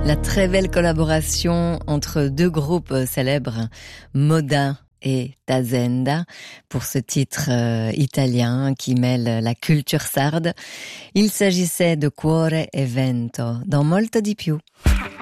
La très belle collaboration entre deux groupes célèbres, Moda et Tazenda, pour ce titre italien qui mêle la culture sarde. Il s'agissait de Cuore e Vento, dans Molto di più.